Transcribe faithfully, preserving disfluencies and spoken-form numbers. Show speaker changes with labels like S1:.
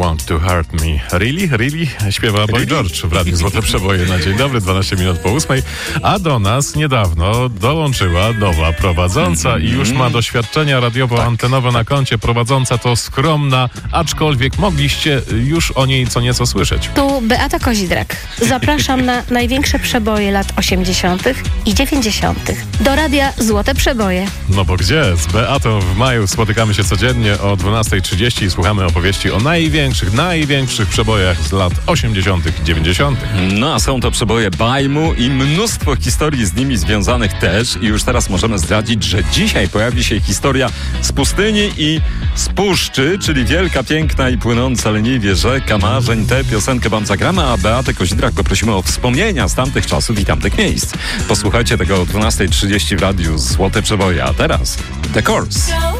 S1: want to hurt me. Really? Really? Śpiewa Boy George w Radiu Złote Przeboje na dzień dobry, dwanaście minut po ósmej. A do nas niedawno dołączyła nowa prowadząca i już ma doświadczenia radiowo-antenowe na koncie. Prowadząca to skromna, aczkolwiek mogliście już o niej co nieco słyszeć.
S2: Tu Beata Kozidrak. Zapraszam na największe przeboje lat osiemdziesiątych i dziewięćdziesiątych. Do Radia Złote Przeboje.
S1: No bo gdzie? Z Beatą w maju spotykamy się codziennie o dwunasta trzydzieści i słuchamy opowieści o największych, największych przebojach z lat osiemdziesiątych i dziewięćdziesiątych.
S3: No a są to przeboje bajmu i mnóstwo historii z nimi związanych też. I już teraz możemy zdradzić, że dzisiaj pojawi się historia z pustyni i z puszczy, czyli wielka, piękna i płynąca leniwie rzeka marzeń. Tę piosenkę wam zagramy, a Beatę Kozidrak poprosimy o wspomnienia z tamtych czasów i tamtych miejsc. Posłuchajcie tego o dwunasta trzydzieści w Radiu Złote Przeboje, a teraz The Course.